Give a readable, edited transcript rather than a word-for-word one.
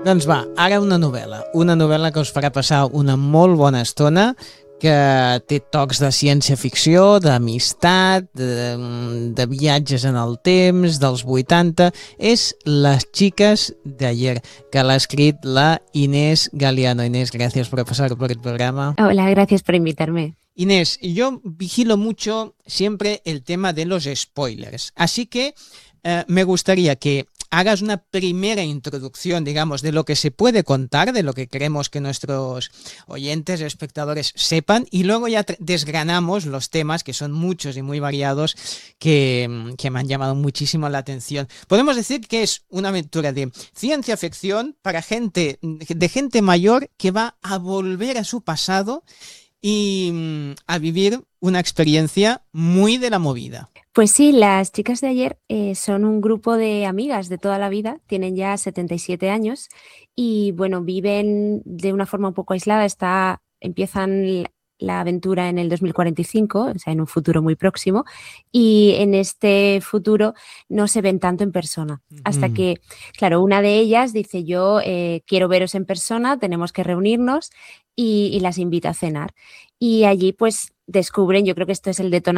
Doncs va, ara una novel·la que us farà passar una molt bona estona, que té tocs de ciència-ficció, d'amistat, de viatges en el temps, dels 80. És Las chicas de ayer, que l'ha escrit la Inés Galeano. Inés, gracias por pasar por el programa. Hola, gracias por invitarme. Inés, yo vigilo mucho siempre el tema de los spoilers, así que me gustaría que hagas una primera introducción, digamos, de lo que se puede contar, de lo que queremos que nuestros oyentes, espectadores sepan, y luego ya desgranamos los temas, que son muchos y muy variados, que me han llamado muchísimo la atención. Podemos decir que es una aventura de ciencia ficción para gente mayor que va a volver a su pasado y a vivir una experiencia muy de la movida. Pues sí, las chicas de ayer son un grupo de amigas de toda la vida, tienen ya 77 años y bueno, viven de una forma un poco aislada, empiezan la aventura en el 2045, o sea, en un futuro muy próximo, y en este futuro no se ven tanto en persona, hasta que, claro, una de ellas dice: yo quiero veros en persona, tenemos que reunirnos, y las invita a cenar. Y allí pues descubren, yo creo que esto es el detonante